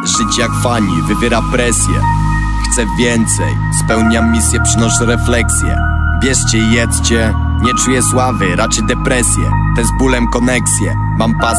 Żyć jak fani, wywiera presję. Chcę więcej, spełniam misję, przynoszę refleksję. Bierzcie i jedzcie, nie czuję sławy, raczej depresję. Te z bólem koneksje, mam pas